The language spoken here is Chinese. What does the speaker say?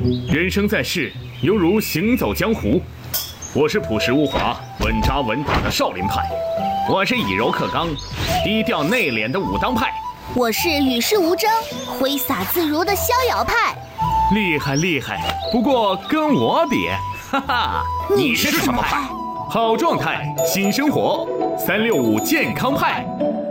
人生在世，犹如行走江湖。我是朴实无华、稳扎稳打的少林派，我是以柔克刚、低调内敛的武当派， 我是与世无争、挥洒自如的逍遥派。 厉害厉害，不过跟我比，哈哈。 你是什么派？ 好状态，新生活，365健康派。